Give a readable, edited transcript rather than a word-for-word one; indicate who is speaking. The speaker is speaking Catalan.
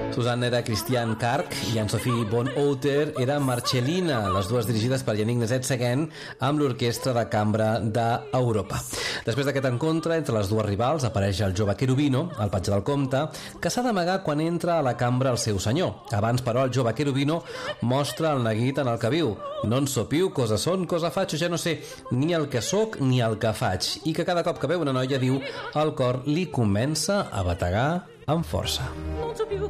Speaker 1: Susanne era Christian Karg i Anne-Sophie von Otter era Marcellina, les dues dirigides per Yannick Nézet-Séguin amb l'Orquestra de Cambra d'Europa. Després d'aquest encontre entre les dues rivals apareix el jove Cherubino, el patge del comte, que s'ha d'amagar quan entra a la cambra el seu senyor. Abans, però, el jove Cherubino mostra el neguit en el que viu. No en so piu, cosa son, cosa faig, ja no sé ni el que sóc ni el que faig. I que cada cop que veu una noia, diu, el cor li comença a bategar amb força.